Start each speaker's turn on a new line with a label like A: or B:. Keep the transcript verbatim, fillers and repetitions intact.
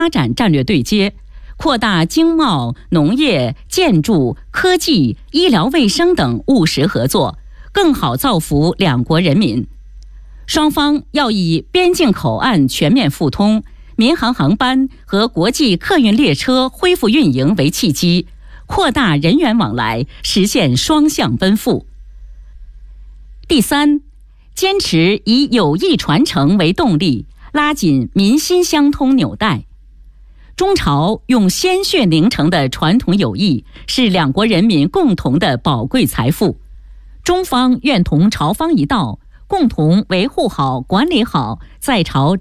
A: 发展战略对接，扩大经贸、农业、建筑、科技、医疗卫生等务实合作，更好造福两国人民。双方要以边境口岸全面复通、民航航班和国际客运列车恢复运营为契机，扩大人员往来，实现双向奔赴。第三，坚持以友谊传承为动力，拉紧民心相通纽带。中朝用鲜血凝成的传统友谊是两国人民共同的宝贵财富，中方愿同朝方一道，共同维护好、管理好在朝